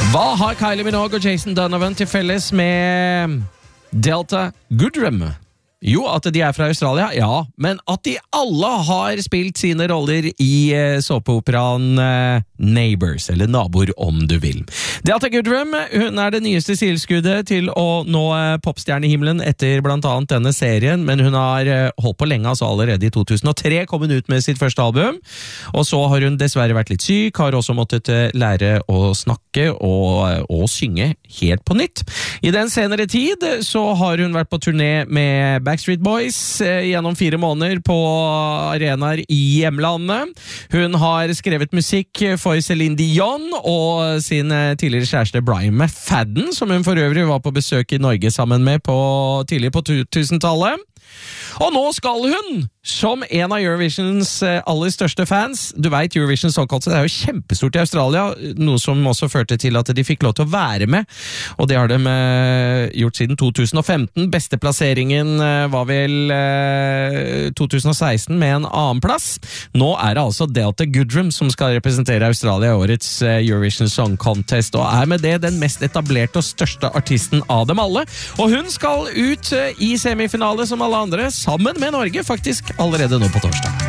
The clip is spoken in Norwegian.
Hva har Kylie Minogue og Jason Donovan til felles med Delta Goodrem? Jo, at de fra Australia, ja, men at de alle har spilt sine roller i såpeoperaen Neighbours, eller Naboer om du vil. Delta Goodrem, hun det nyeste silskuddet til å nå popstjernehimmelen etter blant annet denne serien, men hun har holdt på lenge, altså allerede i 2003 kom hun ut med sitt første album, og så har hun dessverre vært litt syk, har også måttet lære å snakke og synge helt på nytt. I den senere tid så har hun vært på turné med Backstreet Boys gjennom 4 måneder på arenaer i hjemlandet. Hun har skrevet musikk for Celine Dion og sin tidligere kjæreste Brian McFadden, som hun for øvrig var på besøk i Norge sammen med tidlig på 1000-tallet. Og nå skal hun, som en av Eurovisions aller største fans, du vet Eurovision Song Contest jo kjempestort i Australia, noe som også førte til at de fikk lov til å være med, og det har de gjort siden 2015. Beste plasseringen var vel 2016 med en annen plass. Nå det altså Delta Goodrem som skal representere Australia i årets Eurovision Song Contest, og med det den mest etablerte og største artisten av dem alle. Og hun skal ut i semifinale som alle andre, sammen med Norge faktisk allerede nå på torsdag.